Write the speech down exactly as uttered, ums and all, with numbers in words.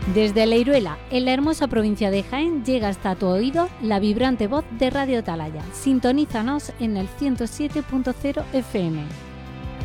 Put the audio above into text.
Desde Leiruela, en la hermosa provincia de Jaén, llega hasta tu oído la vibrante voz de Radio Atalaya. Sintonízanos en el ciento siete punto cero F M.